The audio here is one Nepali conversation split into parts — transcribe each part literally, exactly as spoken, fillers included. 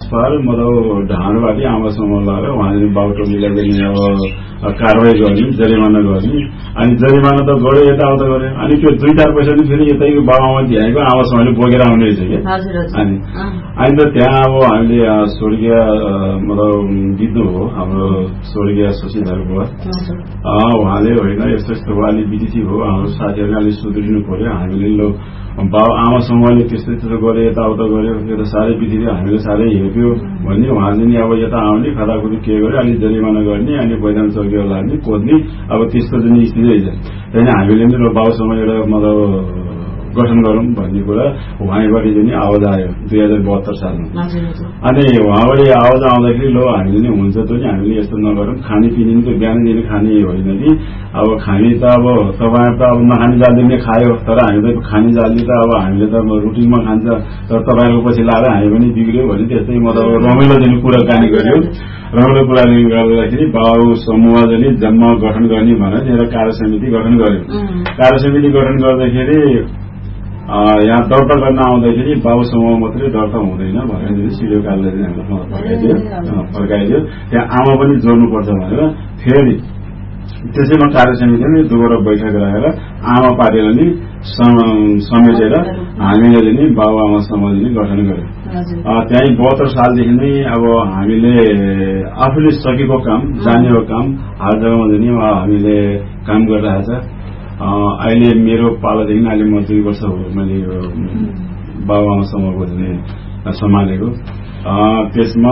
पर मतलब ढाँडबाट आमासँग लगाएर उहाँले बाउटोलीलाई पनि अब कारवाही गर्ने जरिमाना गर्ने अनि जरिमाना त गऱ्यो यताउता गऱ्यो अनि त्यो दुई चार पैसा पनि फेरि यतै बाबामा दिएको आमासँगले बोकेर आउने रहेछ क्या अनि अनि त त्यहाँ अब हामीले स्वर्गीय मतलब विद्नु हो हाम्रो स्वर्गीय सुशीलहरूको उहाँले होइन यस्तो यस्तो अलि विधि हो हाम्रो साथीहरूले अलिक सुध्रिनु पर्यो हामीले लो बाबु आमासँगले त्यस्तो त्यस्तो गरे यताउता गऱ्यो यो त साह्रै विधि हामीले साह्रै हेप्यो भन्ने उहाँले नि अब यता आउने खदाखुदी के गर्यो अलिक जरिमाना गर्ने अनि मैदान चौकीमा लाग्ने खोज्ने अब त्यस्तो चाहिँ स्थिति रहेछ त्यहाँदेखि हामीले नि बाबुसँग एउटा मतलब गठन गरौँ भन्ने कुरा उहाँबाट चाहिँ आवाज आयो दुई हजार बहत्तर सालमा अनि उहाँबाट आवाज आउँदाखेरि लो हामीले नि हुन्छ त नि हामीले यस्तो नगरौँ खाने पिने नि त बिहान दिने खाने होइन कि अब खाने त अब तपाईँ त अब नखाने जालले नै खायो तर हामी त खाने जालले त अब हामीले त रुटिनमा खान्छ तर तपाईँहरूको पछि लाएर हामी पनि बिग्रियो भने त्यस्तै मतलब रमाइलो दिने कुराकानी गर्यो रमाइलो कुराकानी गर्दाखेरि बाबु समूह चाहिँ जन्म गठन गर्ने भनेर एउटा कार्य समिति गठन गर्यो कार्य समिति गठन गर्दाखेरि यहाँ दर्ता गर्न आउँदाखेरि बाबु समूह मात्रै दर्ता हुँदैन भनेर सिडिओ कार्यालयले हामीलाई फर्काइदियो फर्काइदियो त्यहाँ आमा पनि जोड्नुपर्छ भनेर फेरि त्यसैमा कार्य समितिले दोहोरो बैठक राखेर आमा पार्टीलाई नि समेटेर हामीले नि बाबु आमा समाज नि गठन गर्यो त्यही बहत्तर सालदेखि नै अब हामीले आफूले सकेको काम जानेको काम हर जग्गामा नि हामीले काम गरिरहेछ अहिले मेरो पालादेखि अहिले म दुई वर्ष हो मैले बाबु आमा समूहको सम्हालेको त्यसमा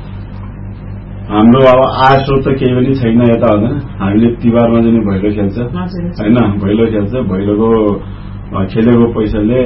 हाम्रो अब आय स्रोत त केही पनि छैन यता हुँदैन हामीले तिहारमा चाहिँ भैलो खेल्छ होइन भैलो खेल्छ भैलोको खेलेको पैसाले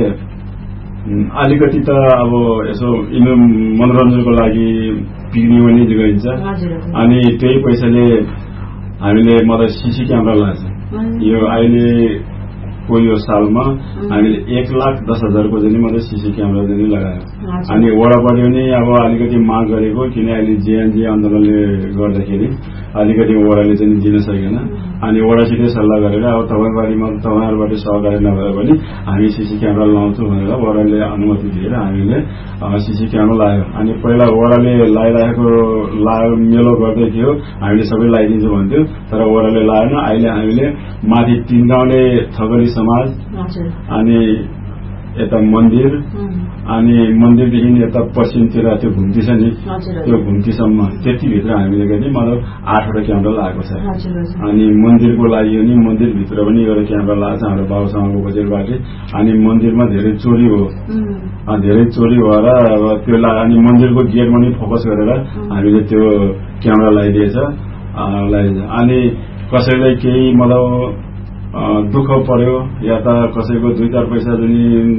अलिकति त अब यसो मनोरञ्जनको लागि पिकनिक पनि गरिन्छ अनि त्यही पैसाले हामीले मलाई सिसी क्यामेरा लाग्छ यो अहिले को यो सालमा हामीले एक लाख दस हजारको चाहिँ मात्रै सिसी क्यामेरा चाहिँ लगायो अनि वडाबाट पनि अब अलिकति माग गरेको किन अहिले जेएनजी आन्दोलनले गर्दाखेरि अलिकति वडाले चाहिँ दिन सकेन अनि वडासितै सल्लाह गरेर अब तपाईँबारीमा तपाईँहरूबाट सहकारी नभए पनि हामी सिसी क्यामेरा लगाउँछौँ भनेर वडाले अनुमति दिएर हामीले सिसी क्यामेरा लगायो अनि पहिला वडाले लगाइरहेको मेलो गर्दै थियो हामीले सबै लगाइदिन्छौँ भन्थ्यो तर वडाले लगाएन अहिले हामीले माथि तीन गाउँले थगरी समाज अनि यता मन्दिर अनि मन्दिरदेखि यता पश्चिमतिर त्यो घुम्ती छ नि त्यो घुम्तीसम्म त्यतिभित्र हामीले गर्ने मतलब आठवटा क्यामेरा लगाएको छ अनि मन्दिरको लागि पनि मन्दिरभित्र पनि एउटा क्यामेरा लगाएको छ हाम्रो बाबुसँगको बजेटबाट अनि मन्दिरमा धेरै चोरी हो धेरै चोरी भएर अब त्यो अनि मन्दिरको गेटमा पनि फोकस गरेर हामीले त्यो क्यामेरा लगाइदिएछ अनि कसैलाई केही मतलब दुःख पर्यो या त कसैको दुई चार पैसा पनि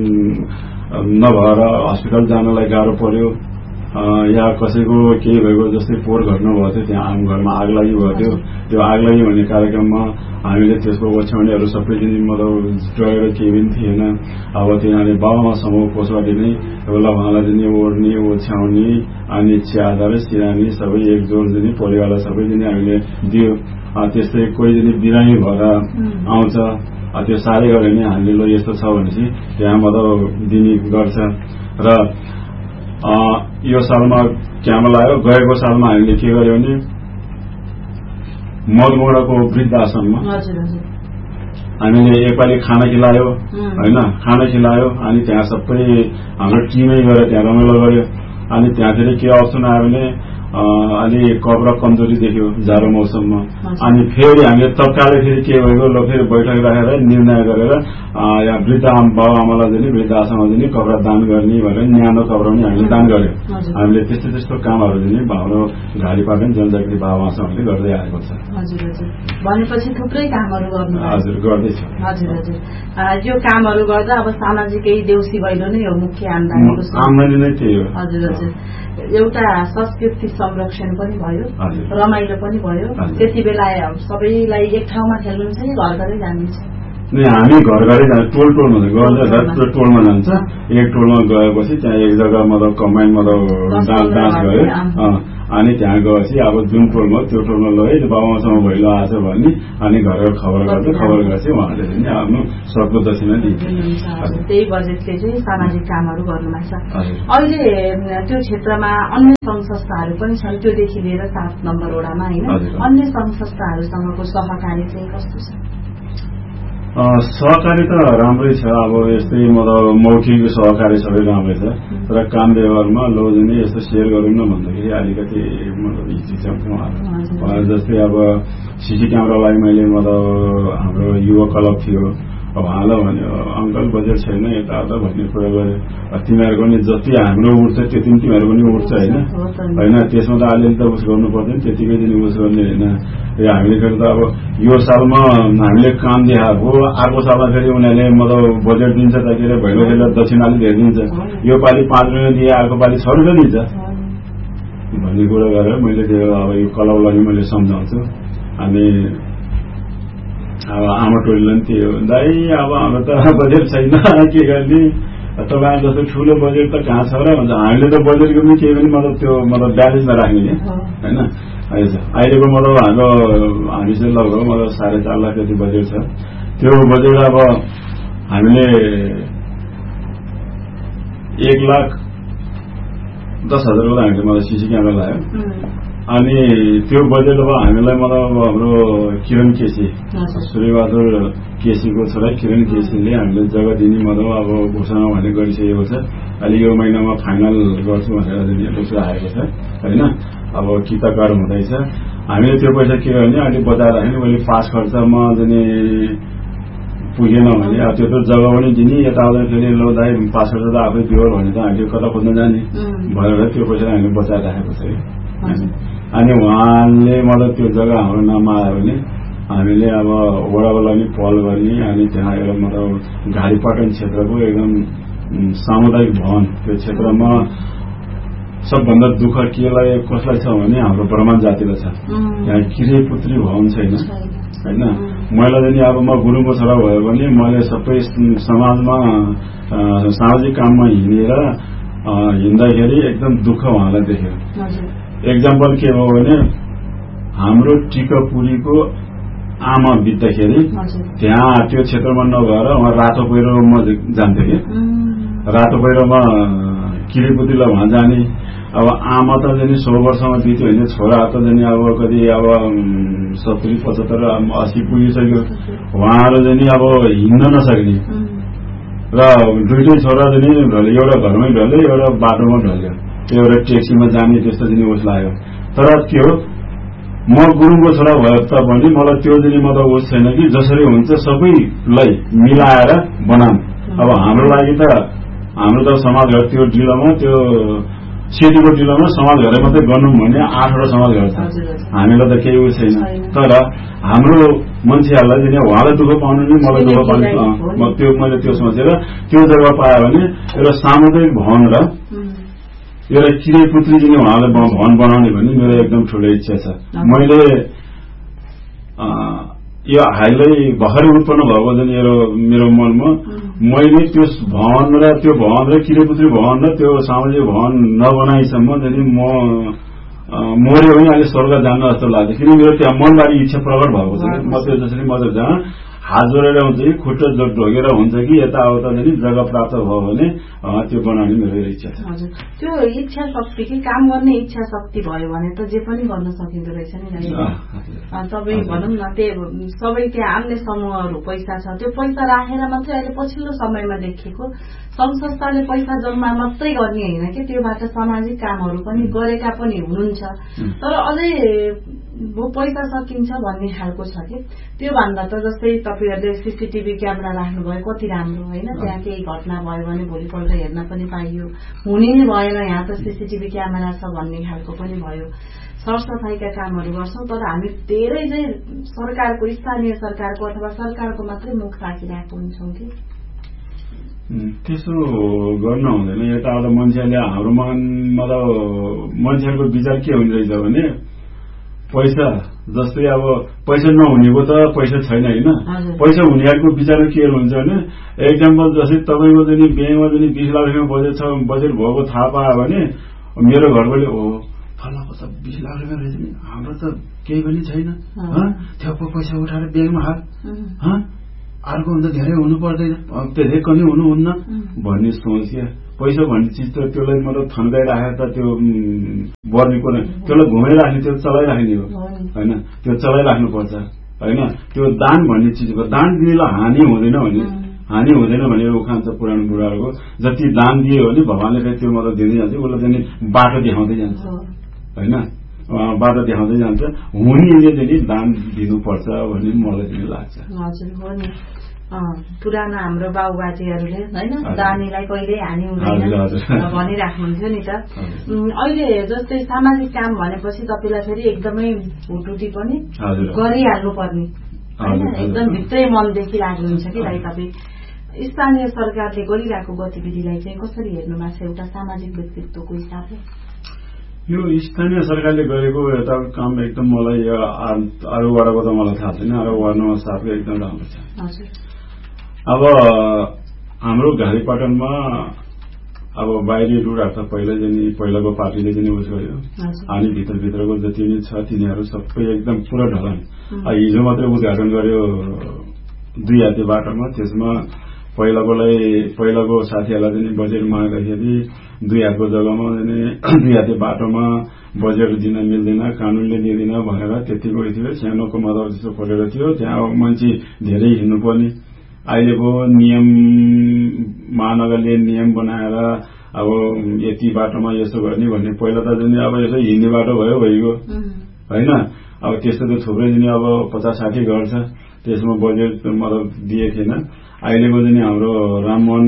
नभएर हस्पिटल जानलाई गाह्रो पर्यो या कसैको केही भएको जस्तै पोहोर घटना भएको थियो त्यहाँ आम घरमा आग लागि भएको थियो त्यो आग लागि भन्ने कार्यक्रममा हामीले त्यसको ओछ्याउनेहरू सबै दिन मतलब डरेर केही पनि थिएन अब तिनीहरूले बाबामा समूह कोषबाट नै एउटा उहाँलाई चाहिँ ओढ्ने ओछ्याउने अनि च्यादर सिरानी सबै एकजोड दिने परिवारलाई सबै दिने हामीले दियो त्यस्तै कोही पनि बिरामी भएर आउँछ त्यो साह्रै गऱ्यो भने हामीले लो यस्तो छ भनेपछि त्यहाँ मतलब दिने गर्छ र यो सालमा क्यामेरा लाग्यो गएको सालमा हामीले के गर्यो भने मगमोडाको वृद्ध आश्रममा हामीले एकपालि खाना खिलायो होइन खाना खिलायो अनि त्यहाँ सबै हाम्रो टिमै गएर त्यहाँ रमाइलो गर्यो अनि त्यहाँतिर के अप्सन आयो भने अलि कपडा कमजोरी देख्यो जाडो मौसममा अनि फेरि हामीले तत्कालै फेरि के भएको ल फेरि बैठक राखेर निर्णय गरेर यहाँ वृद्ध बाबु आमालाई चाहिँ वृद्ध आश्रममा चाहिँ कपडा दान गर्ने भनेर न्यानो कपडा पनि हामीले दान गर्यो हामीले त्यस्तो त्यस्तो कामहरू चाहिँ हाम्रो घारीपाट जनजाति बाबु आश्रमले गर्दै आएको छ भनेपछि थुप्रै कामहरू गर्नु हजुर गर्दैछ हजुर हजुर यो कामहरू गर्दा अब सामाजिकै देउसी भैलो नै हो मुख्य आम्दानी आम्दानी नै त्यही हो हजुर हजुर एउटा संस्कृति संरक्षण पनि भयो रमाइलो पनि भयो त्यति बेला सबैलाई एक ठाउँमा खेल्नुहुन्छ कि घर घरै जानुहुन्छ हामी घर घरै जान्छ टोल टोलमा गर्छ टोलमा जान्छ एक टोलमा गएपछि त्यहाँ एक जग्गा मतलब कम्बाइन मतलब डान्स गयो अनि त्यहाँ गएपछि अब जुन टोलमा त्यो टोलमा लगे बाबासँग भैलो आएछ भने अनि घरको खबर गर्छ खबर गरेपछि उहाँले चाहिँ आफ्नो सक्दो दक्षिणा दिन्छ। त्यही बजेटले चाहिँ सामाजिक कामहरू गर्नुमा छ। अहिले त्यो क्षेत्रमा अन्य संघ संस्थाहरू पनि छन्, त्योदेखि लिएर सात नम्बर वडामा होइन, अन्य संघ संस्थाहरूसँगको सहकारी चाहिँ कस्तो छ? सहकारी त राम्रै छ। अब यस्तै मतलब मौखिक सहकारी सबै राम्रै छ, तर काम व्यवहारमा लोजनी यस्तो सेयर गरौँ न भन्दाखेरि अलिकति मतलब हिचिन्छ। जस्तै अब सिसी क्यामेरालाई मैले मतलब हाम्रो युवा क्लब थियो, अब उहाँलाई भन्यो अङ्कल बजेट छैन यताउता भन्ने कुरा गऱ्यो। तिमीहरूको पनि जति हाम्रो उठ्छ त्यति पनि तिमीहरू पनि उठ्छ होइन होइन त्यसमा त अलिअलि त उस गर्नु पर्दैन, त्यतिकै दिन उस गर्ने होइन। यो हामीले फेरि त अब यो सालमा हामीले काम देखाएको अर्को सालमा फेरि उनीहरूले मतलब बजेट दिन्छ त के अरे भैलो खेलेर दक्षिणाले धेरै दिन्छ, यो पालि पाँच रुपियाँ दिए अर्को पालि छ रुपियाँ दिन्छ भन्ने कुरा गरेर मैले त्यो अब यो क्लबलाई मैले सम्झाउँछु। अनि अब आमा टोलीलाई पनि त्यो दाइ अब हाम्रो त बजेट छैन के गर्ने, तपाईँ जस्तो ठुलो बजेट त कहाँ छ र भन्छ। हामीले त बजेटको पनि केही पनि मतलब त्यो मतलब ब्यालेन्समा राख्ने होइन। अहिलेको मतलब हाम्रो हामी चाहिँ लगभग मतलब साढे चार लाख जति बजेट छ। त्यो बजेट अब हामीले एक लाख दस हजारको हामीले मतलब सिसी क्यामेरा लगायो। अनि त्यो बजेट अब हामीलाई मतलब हाम्रो किरण केसी सूर्यबहादुर केसीको छोरा किरण केसीले हामीले जग्गा दिने मतलब अब घोषणा भने गरिसकेको छ। अहिले यो महिनामा फाइनल गर्छु भनेर उसो आएको छ होइन। अब किताकार हुँदैछ, हामीले त्यो पैसा के गर्ने अहिले बचाएर राख्ने। मैले पास खर्चमा जाने पुगेन भने अब त्यो त जग्गा पनि दिने, यताउता फेरि लो दाइ पास खर्च त आफै दियो भने त हामीले कता खोज्न जाने भनेर त्यो पैसा हामीले बचाएर राखेको छ। अनि उहाँले मतलब त्यो जग्गा हाम्रो नाममा आयो भने हामीले अब वडावाला नि पहल गर्ने। अनि त्यहाँ एउटा मतलब घारीपाटन क्षेत्रको एकदम सामुदायिक भवन त्यो क्षेत्रमा सबभन्दा दुःख केलाई कसलाई छ भने हाम्रो ब्राह्मण जातिलाई छ। यहाँ किरे पुत्री भवन छैन होइन। मैले पनि अब म गुरुङको छोरा भयो भने मैले सबै समाजमा सामाजिक काममा हिँडेर हिँड्दाखेरि एकदम दुःख उहाँलाई देख्यो। एक्जाम्पल के हो भने हाम्रो टिकापुरीको आमा बित्दाखेरि त्यहाँ त्यो क्षेत्रमा नगएर उहाँ रातो पहिरोमा जान्थ्यो कि रातो पहिरोमा किरीपुतीलाई उहाँ जाने। अब आमा त जाने सोह्र वर्षमा बित्यो भने छोरा त जाने अब कति अब सत्तरी पचहत्तर अस्सी पुगिसक्यो, उहाँहरू जाने अब हिँड्न नसक्ने र दुइटै छोरा जाने ढल्यो, एउटा घरमै ढल्यो एउटा बाटोमा ढल्यो, एउटा ट्याक्सीमा जाने त्यस्तो दिने उस लाग्यो। तर के हो म गुरुङको छोरा भयो तापनि मलाई त्यो दिने मतलब उस छैन कि जसरी हुन्छ सबैलाई मिलाएर बनाऊँ। अब हाम्रो लागि त हाम्रो त समाजघर त्यो जिल्लामा त्यो सेतीको जिल्लामा समाजघरै मात्रै गर्नु भने आठवटा समाजघर छ, हामीलाई त केही उस छैन। तर हाम्रो मान्छेहरूलाई दिने उहाँलाई दुःख पाउनु नि मलाई दुःख पाउनु त्यो मैले त्यो सोचेर त्यो जग्गा पायो भने एउटा सामुदायिक भवन र एउटा किरे पुत्री दिने उहाँलाई भवन बनाउने भन्ने मेरो एकदम ठुलो इच्छा छ। मैले यो हालै भर्खरै उत्पन्न भएको जुन मेरो मनमा मैले त्यो भवन र त्यो भवन र किरे पुत्री भवन र त्यो सामाजिक भवन नबनाइसम्म यदि म मर्यो भने अहिले स्वर्ग जान्न जस्तो लाग्छ। किन मेरो त्यहाँ मनबाट इच्छा प्रकट भएको छ। म त्यो जसरी म जहाँ हात जोडेर हुन्छ कि खुट्टा ढोगेर हुन्छ कि यताउता पनि जग्गा प्राप्त भयो भने त्यो बनाउने मेरो इच्छा छ। हजुर, त्यो इच्छा शक्ति कि काम गर्ने इच्छा शक्ति भयो भने त जे पनि गर्न सकिँदो रहेछ नि। तपाईँ भनौँ न त्यो सबै त्यहाँ अन्य समूहहरू पैसा छ, त्यो पैसा राखेर मात्रै अहिले पछिल्लो समयमा देखिएको संघ संस्थाले पैसा जम्मा मात्रै गर्ने होइन कि त्योबाट सामाजिक कामहरू पनि गरेका पनि हुनुहुन्छ। तर अझै पैसा सकिन्छ भन्ने खालको छ कि त्यो भन्दा त जस्तै तपाईँहरूले सीसीटीभी क्यामेरा राख्नुभयो कति राम्रो होइन। त्यहाँ केही घटना भयो भने भोलिपल्ट हेर्न पनि पाइयो, हुने नै भएन यहाँ त सीसीटीभी क्यामेरा छ भन्ने खालको पनि भयो। सरसफाईका कामहरू गर्छौं तर हामी धेरै चाहिँ सरकारको स्थानीय सरकारको अथवा सरकारको मात्रै मुख राखिरहेको हुन्छौं कि त्यसो गर्न हुँदैन। यताबाट मान्छेले हाम्रोमा मतलब मान्छेहरूको विचार के हुँदो रहेछ भने पैसा जस्तै अब पैसा नहुनेको त पैसा छैन होइन, पैसा हुनेहरूको विचार के हुन्छ भने एक्जाम्पल जस्तै तपाईँको जुन ब्याङ्कमा जुन बीस लाख रुपियाँ बजेट छ बजेट भएको थाहा पायो भने मेरो घरकोले हो फलाको बिस लाख रुपियाँ रहेछ नि, हाम्रो त केही पनि छैन, थ्याप्प पैसा उठाएर ब्याङ्कमा हाल, अर्को भन्दा धेरै हुनु पर्दैन, धेरै कमी हुनुहुन्न भन्ने सोच क्या। पैसा भन्ने चिज त त्यसलाई मतलब थन्काइराखेर त त्यो बर्नेको नै, त्यसलाई घुमाइराख्ने, त्यो चलाइराख्ने हो होइन, त्यो चलाइराख्नुपर्छ होइन। त्यो दान भन्ने चिजको दान दिनेलाई हानि हुँदैन भने हानि हुँदैन भनेर उखान छ पुरानो बुढाहरूको। जति दान दियो भने भगवानले चाहिँ त्यो मतलब दिँदै जान्छ, उसलाई चाहिँ बाटो देखाउँदै जान्छ होइन, बाटो देखाउँदै जान्छ। हुनेले चाहिँ दान दिनुपर्छ भन्ने मलाई चाहिँ लाग्छ। हजुर हो नि, पुरानो हाम्रो बाबुबाजेहरूले होइन दानीलाई कहिल्यै हानि हुँदैन भनिराख्नुहुन्थ्यो नि त। अहिले जस्तै सामाजिक काम भनेपछि तपाईँलाई फेरि एकदमै हुटुटी पनि गरिहाल्नु पर्ने होइन, एकदम भित्रै मनदेखि लाग्नुहुन्छ कि भाइ तपाईँ स्थानीय सरकारले गरिरहेको गतिविधिलाई चाहिँ कसरी हेर्नु भएको छ एउटा सामाजिक व्यक्तित्वको हिसाबले? यो स्थानीय सरकारले गरेको यता काम एकदम मलाई अरू वडाको त मलाई थाहा छैन, अरू वार्डमा साथै एकदम राम्रो छ। अब हाम्रो घारीपाटनमा अब बाहिरी रुडहरू त पहिला चाहिँ पहिलाको पार्टीले चाहिँ उस गर्यो, अनि भित्रभित्रको जति नै छ तिनीहरू सबै एकदम पुरा ढलान। हिजो मात्रै उद्घाटन गर्यो दुई हाते बाटोमा, त्यसमा पहिलाकोलाई पहिलाको साथीहरूलाई चाहिँ बजेट माग्दाखेरि दुई हातको जग्गामा दुई हाते बाटोमा बजेट दिन मिल्दैन, कानूनले दिँदैन भनेर त्यतिको थियो, सानोको मतलब जस्तो खोलेर थियो, त्यहाँ मान्छे धेरै हिँड्नुपर्ने। अहिलेको नियम महानगरले नियम बनाएर अब यति बाटोमा यसो गर्ने भन्ने, पहिला त जुन अब यसो हिँड्ने बाटो भयो भइगयो होइन। अब त्यस्तो त थुप्रै दिन अब पचास साठी घर छ, त्यसमा बजेट मतलब दिएको थिएन। अहिलेको चाहिँ हाम्रो राममोहन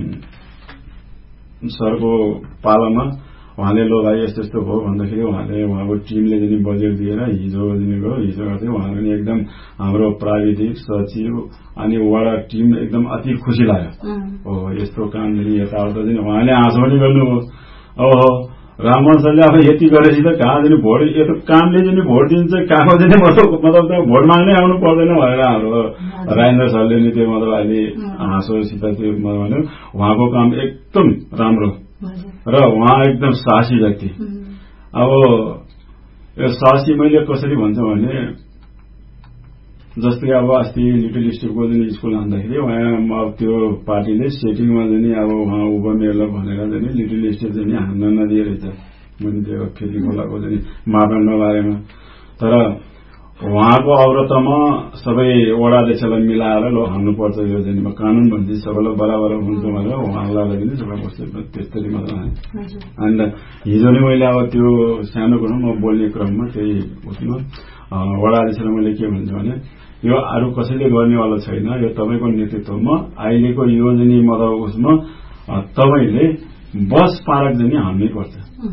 सरको पालामा उहाँले लो भाइ यस्तो यस्तो भयो भन्दाखेरि उहाँले उहाँको टिमले चाहिँ बजेट दिएर हिजो दिने गयो। हिजो चाहिँ उहाँले पनि एकदम हाम्रो प्राविधिक सचिव अनि वडा टिम एकदम अति खुसी लाग्यो, हो यस्तो काम चाहिँ यताउता चाहिँ उहाँले आँसु पनि गर्नुभयो। ओहो राममोहन सरले अब यति गरेपछि त कहाँ चाहिँ भोट, यो त कामले चाहिँ भोट दिन्छ, कहाँको चाहिँ मतलब भोट माग्नै आउनु पर्दैन भनेर हाम्रो राजेन्द्र सरले नि त्यो मतलब अहिले हाँसोसित त्यो भन्यो। उहाँको काम एकदम राम्रो र उहाँ एकदम साहसी व्यक्ति। अब यो साहसी मैले कसरी भन्छ भने जस्तै अब अस्ति लिटल स्टेपको जुन स्कुल हान्दाखेरि उहाँ त्यो पार्टीले सेटिङमा चाहिँ अब उहाँ उपमेयरलाई भनेर चाहिँ लिटल स्टेप चाहिँ हान्न नदिए रहेछ, मैले त्यो फेरि खोलाको चाहिँ मापदण्ड बारेमा। तर उहाँको अवरतमा सबै वडा अध्यक्षलाई मिलाएर ल हान्नुपर्छ, यो चाहिँ कानून भन्ने सबैलाई बराबर हुन्छ भनेर उहाँलाई पनि सबै कस्तो त्यस्तरी मात्र हाने। अन्त हिजो नै मैले अब त्यो सानो कुरो म बोल्ने क्रममा त्यही उसमा वडा अध्यक्षलाई मैले के भन्छु भने यो अरू कसैले गर्नेवाला छैन, यो तपाईँको नेतृत्वमा अहिलेको यो चाहिँ मतलब उसमा तपाईँले बस पार्क चाहिँ हान्नै पर्छ।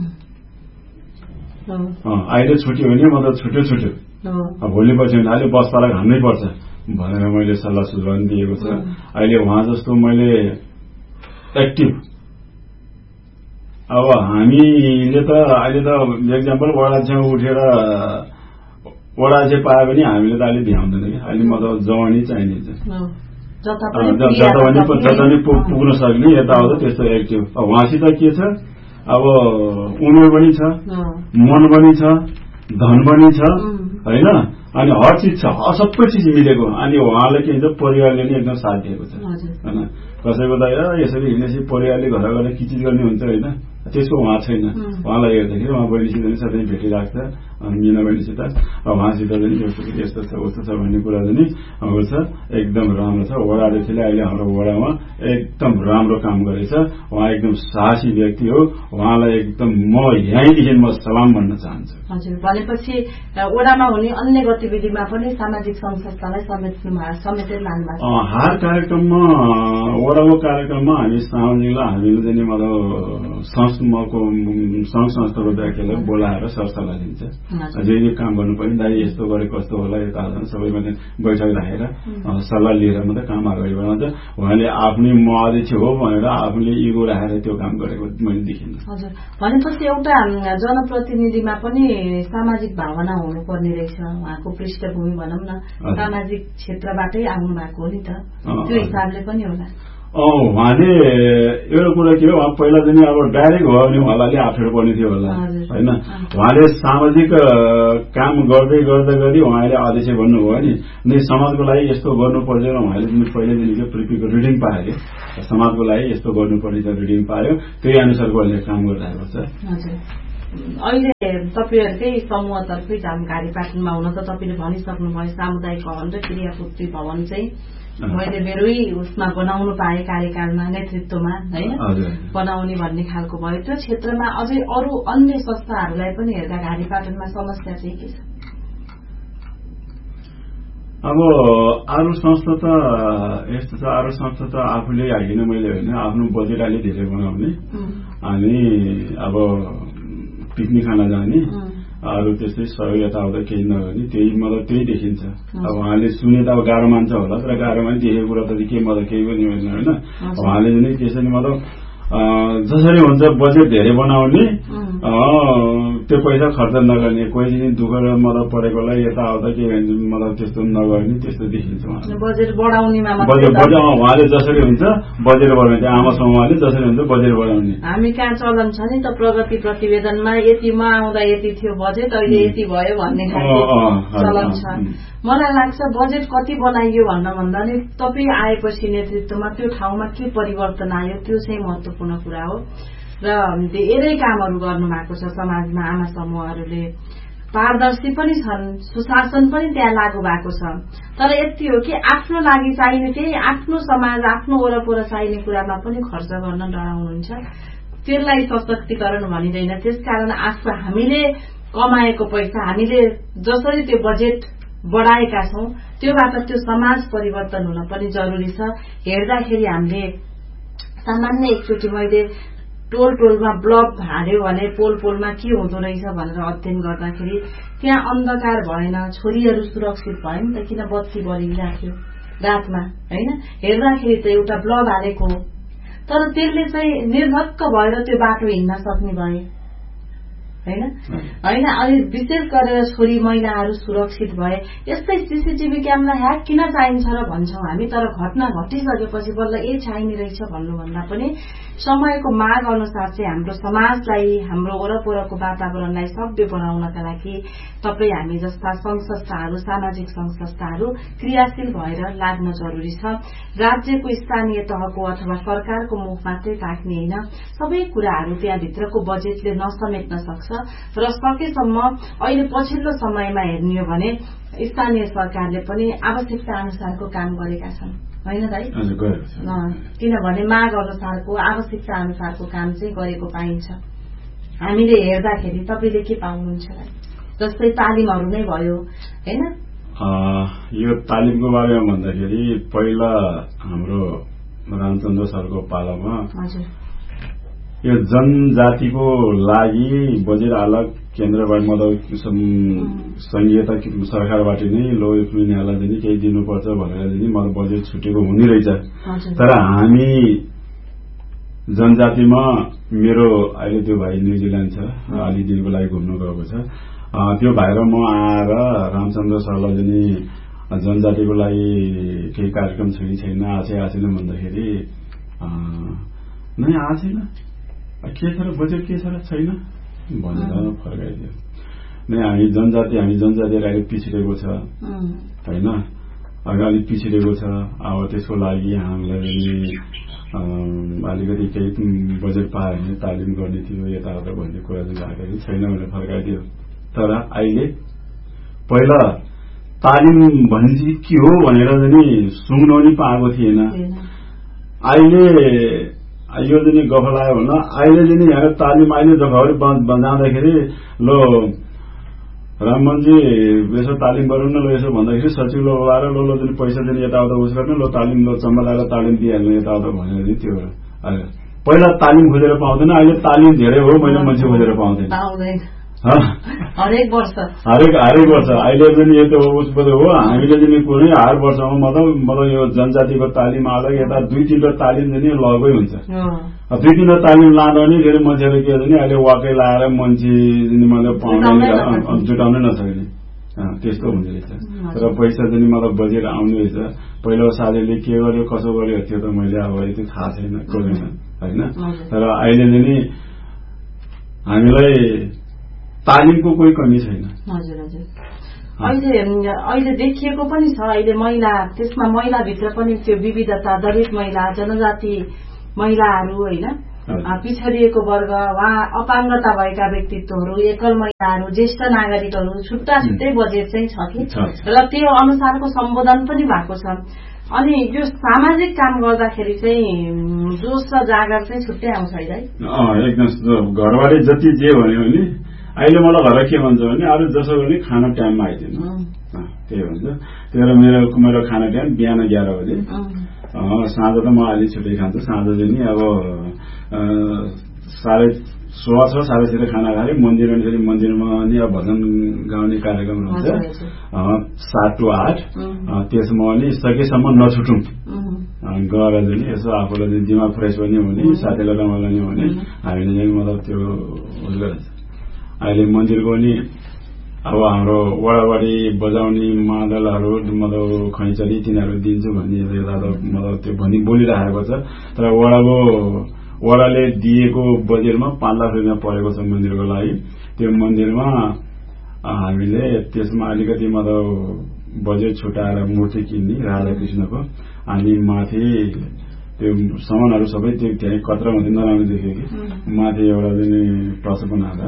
अहिले छुट्यो भने मतलब छुट्यो छुट्यो, भोलि पछि अहिले बस पार्क हान्नै पर्छ भनेर मैले सल्लाह सुझाव दिएको छ। अहिले उहाँ जस्तो मैले एक्टिभ, अब हामीले त अहिले त एक्जाम्पल वडा अध्यक्ष उठेर वडा अध्यक्ष पाए पनि हामीले त अहिले भ्याउँदैन कि, अहिले मतलब जवानी चाहिने जता पनि पुग्न सक्ने यताउता त्यस्तो एक्टिभ। उहाँसित के छ अब उमेर पनि छ, मन पनि छ, धन पनि छ होइन, अनि हर चिज छ, सबै चिज मिलेको। अनि उहाँलाई के भन्छ परिवारले नै एकदम साथ दिएको छ होइन। कसैको त यसरी हिँडेपछि परिवारले घर गएर किचिज गर्ने हुन्छ होइन, त्यसको उहाँ छैन। उहाँलाई हेर्दाखेरि उहाँ बहिनीसित पनि सधैँ भेटिरहेको छ, मिना बहिनीसित उहाँसित पनि यस्तो यस्तो छ उस्तो छ भन्ने कुरा पनि अब छ, एकदम राम्रो छ। वडा अध्यक्षले अहिले हाम्रो वडामा एकदम राम्रो काम गरेछ, उहाँ एकदम साहसी व्यक्ति हो, उहाँलाई एकदम म यहीँदेखि म सलाम भन्न चाहन्छु। हजुर, भनेपछि वडामा हुने अन्य गतिविधिमा पनि सामाजिक संघ संस्थालाई समेटेर लानु भएको छ। हर कार्यक्रममा वडाको कार्यक्रममा हामी सामाजिकलाई हामीले चाहिँ मतलब संस्थाको संघ संस्थाको व्यक्तिलाई बोलाएर सरसल्लाह दिन्छ, जे जे काम गर्नुपर्ने दाइ यस्तो गरे कस्तो होला यता सबैमा बैठक राखेर सल्लाह लिएर मात्रै काम अगाडि बढाउँछ। उहाँले आफ्नै म अध्यक्ष हो भनेर आफूले इगो राखेर त्यो काम गरेको मैले देखिनँ। हजुर, भनेपछि एउटा जनप्रतिनिधिमा पनि सामाजिक भावना हुनुपर्ने रहेछ, उहाँको पृष्ठभूमि भनौँ न सामाजिक क्षेत्रबाटै आउनु भएको हो नि त, त्यो हिसाबले पनि होला। उहाँले एउटा कुरा के हो, उहाँ पहिला चाहिँ अब डाइरेक्ट हो भने उहाँलाई अप्ठ्यारो पर्ने थियो होला होइन। उहाँले सामाजिक काम गर्दै गर्दै गरी उहाँले अध्यक्ष बन्नुभयो नि, समाजको लागि यस्तो गर्नुपर्छ उहाँले पहिल्यैदेखिको पृथ्वीको रिडिङ पायो कि समाजको लागि यस्तो गर्नुपर्ने रिडिङ पायो, त्यही अनुसारको अहिले काम गरिरहेको छ। अहिले तपाईँहरूकै समूहतर्फै जानकारी पाटनमा हुन त तपाईँले भनिसक्नुभयो सामुदायिक भवन र क्रियापुत्री भवन चाहिँ मैले मेरै उसमा बनाउनु पाएँ कार्यकालमा नेतृत्वमा होइन बनाउने भन्ने खालको भयो। त्यो क्षेत्रमा अझै अरू अन्य संस्थाहरूलाई पनि हेर्दा घारीपाटनमा समस्या चाहिँ के छ? अब अरू संस्था त यस्तो छ, अरू संस्था त आफूले हाकिन मैले होइन आफ्नो बजेट अलि धेरै बनाउने अनि अब पिकनिक खान जाने अरू त्यस्तै सहयोग यताउता केही नगर्ने, त्यही मतलब त्यही देखिन्छ। अब उहाँले सुने त अब गाह्रो मान्छ होला, तर गाह्रो मान्छ देखेको कुरा त के मतलब केही पनि होइन। उहाँले पनि त्यसरी मतलब जसरी हुन्छ बजेट धेरै बनाउने त्यो पैसा खर्च नगर्ने, कोही दिन दुःख मतलब परेकोलाई यताउता के भन्छ मतलब त्यस्तो नगर्ने, त्यस्तो देखिन्छ। बजेट बढाउनेमा बजेट उहाँले जसरी हुन्छ बजेट बढाउने, आमा समूहले जसरी हुन्छ बजेट बढाउने। हामी कहाँ चलन छ नि त प्रगति प्रतिवेदनमा यतिमा आउँदा यति थियो बजेट, अहिले यति भयो भन्ने चलन छ। मलाई लाग्छ बजेट कति बनाइयो भन्न भन्दा नि तपाईँ आएपछि नेतृत्वमा त्यो ठाउँमा के परिवर्तन आयो त्यो चाहिँ महत्वपूर्ण कुरा हो। र धेरै कामहरू गर्नु भएको छ समाजमा, आमा समूहहरूले पारदर्शी पनि छन्, सुशासन पनि त्यहाँ लागू भएको छ। तर यति हो कि आफ्नो लागि चाहिने केही आफ्नो समाज आफ्नो वरपर चाहिने कुरामा पनि खर्च गर्न डराउनुहुन्छ, त्यसलाई सशक्तिकरण भनिँदैन। त्यसकारण आफू हामीले कमाएको पैसा हामीले जसरी त्यो बजेट बढाएका छौं त्योबाट त्यो समाज परिवर्तन हुन पनि जरुरी छ। हेर्दाखेरि हामीले सामान्य एकचोटि मैले टोल टोलमा बल्ब हाल्यो भने पोल पोलमा के हुँदो रहेछ भनेर अध्ययन गर्दाखेरि त्यहाँ अन्धकार भएन, छोरीहरू सुरक्षित भए नि त, किन बत्ती बलिराख्यो रातमा होइन। हेर्दाखेरि त एउटा बल्ब हालेको हो, तर त्यसले चाहिँ निर्धक्क भएर त्यो बाटो हिँड्न सक्ने भए होइन होइन। अनि विशेष गरेर छोरी महिलाहरू सुरक्षित भए। यस्तै सीसीटीभी क्यामेरा ह्याक किन चाहिन्छ र भन्छौं हामी, तर घटना घटिसकेपछि बल्ल ए चाहिने रहेछ भन्नुभन्दा पनि समयको माग अनुसार चाहिँ हाम्रो समाजलाई हाम्रो वरपरको वातावरणलाई सभ्य बनाउनका लागि तपाईँ हामी जस्ता संघ संस्थाहरू सामाजिक संघ संस्थाहरू क्रियाशील भएर लाग्न जरुरी छ। राज्यको स्थानीय तहको अथवा सरकारको मुख मात्रै ताक्ने होइन, सबै कुराहरू त्यहाँभित्रको बजेटले नसमेट्न सक्छ। र सकेसम्म अहिले पछिल्लो समयमा हेर्ने हो भने स्थानीय सरकारले पनि आवश्यकता अनुसारको काम गरेका छन् होइन दाइ, किनभने माग अनुसारको आवश्यकता अनुसारको काम चाहिँ गरेको पाइन्छ। हामीले हेर्दाखेरि तपाईँले के पाउनुहुन्छ? जस्तै तालिमहरू नै भयो होइन। यो तालिमको बारेमा भन्दाखेरि पहिला हाम्रो रामचन्द्र सरको पालामा यो जनजातिको लागि बजेट अलग केन्द्रबाट मतलब संघीयता सरकारबाट नै लो यिनीहरूलाई चाहिँ केही दिनुपर्छ भनेर चाहिँ मतलब बजेट छुटेको हुने रहेछ। तर हामी जनजातिमा मेरो अहिले त्यो भाइ न्युजिल्यान्ड छ, अलि दिनको लागि घुम्नु गएको छ, त्यो भाइ र म आएर रामचन्द्र सरलाई चाहिँ जनजातिको लागि केही कार्यक्रम छ कि छैन, आछै आछैन भन्दाखेरि नै आएको छैन, के छ र बजेट के छ र छैन भनेर फर्काइदियो। नै हामी जनजाति हामी जनजाति अहिले पिछडेको छ होइन, अलिक पिछडेको छ। अब त्यसको लागि हामीलाई अलिकति केही बजेट पायो भने तालिम गर्ने थियो यताउता भन्ने कुरा चाहिँ लाग्दाखेरि छैन भनेर फर्काइदियो। तर अहिले पहिला तालिम भनेपछि के हो भनेर चाहिँ सुन्नु पनि पाएको थिएन। अहिले यो चाहिँ गफ लाग्यो भन्न अहिले चाहिँ यहाँ तालिम अहिले जग्गाहरू जाँदाखेरि लो राममनजी यसो तालिम गरौँ न, लो यसो भन्दाखेरि सचिव लो बोलाएर लो लो चाहिँ पैसा चाहिँ यताउता उस गर्ने, लो तालिम लो चम्बा लगाएर तालिम दिइहाल्नु यताउता भनेर चाहिँ त्यो पहिला तालिम खोजेर पाउँदैन, अहिले तालिम धेरै हो मैले मान्छे खोजेर पाउँदैन हरेक वर्ष हरेक हरेक वर्ष अहिले पनि यो त उसको हो। हामीले चाहिँ कुनै हर वर्षमा मतलब मतलब यो जनजातिको तालिम अलग यता दुई तिनवटा तालिम चाहिँ लगै हुन्छ। दुई तिनवटा तालिम लाँदा नि फेरि मान्छेहरू के भने अहिले वाकै लाएर मान्छे मतलब पाउने जुटाउनै नसक्ने त्यस्तो हुँदो रहेछ। तर पैसा चाहिँ मलाई बजेट आउने रहेछ। पहिला साथीले के गर्यो कसो गर्यो त्यो त मैले अब यति थाहा छैन कोदैन होइन। तर अहिले चाहिँ हामीलाई तालिमको कोही कमी छैन। हजुर हजुर अहिले अहिले देखिएको पनि छ। अहिले महिला त्यसमा महिलाभित्र पनि त्यो विविधता, दलित महिला, जनजाति महिलाहरू होइन, पिछडिएको वर्ग, वहाँ अपाङ्गता भएका व्यक्तित्वहरू, एकल महिलाहरू, ज्येष्ठ नागरिकहरू छुट्टा छुट्टै बजेट चाहिँ छ कि र त्यो अनुसारको सम्बोधन पनि भएको छ। अनि यो सामाजिक काम गर्दाखेरि चाहिँ जोस र जागर चाहिँ छुट्टै आउँछ है। एकदम घरबाटै जति जे भन्यो भने अहिले मलाई घर के भन्छ भने अरू जसो भने खाना टाइममा आइदिनु त्यही भन्छ। त्यही मेरो मेरो खाना टाइम बिहान एघार बजे, साँझ त म अलि छुट्टै खान्छु। साँझ चाहिँ नि अब साढे सोह्र छ साढे छिटो खाना खाएँ। मन्दिरमा फेरि मन्दिरमा नि अब भजन गाउने कार्यक्रम हुन्छ सात टु आठ। त्यसमा अनि सकेसम्म नछुटौँ गएर चाहिँ यसो आफूलाई दिमाग फ्रेस पनि हुने, साथीलाई रमाइलो नि हुने। हामीले चाहिँ मतलब त्यो अहिले मन्दिरको नि अब हाम्रो वडावाडी बजाउने मादलहरू मतलब खैँचरी तिनीहरू दिन्छु भन्ने यता मतलब त्यो भनी बोलिरहेको छ। तर वडाको वडाले दिएको बजेटमा पाँच लाख रुपियाँ परेको छ मन्दिरको लागि। त्यो मन्दिरमा हामीले त्यसमा अलिकति मतलब बजेट छुटाएर मूर्ति किन्ने राधा कृष्णको, अनि माथि त्यो सामानहरू सबै त्यो त्यही कत्रा हुँदै नराम्रो देख्यो कि माथि एउटा चाहिँ टच बनाएर